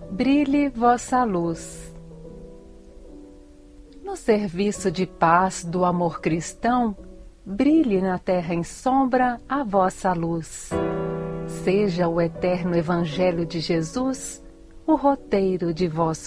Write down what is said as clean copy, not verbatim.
brilhe vossa luz. No serviço de paz do amor cristão, brilhe na terra em sombra a vossa luz. Seja o eterno Evangelho de Jesus o roteiro de vosso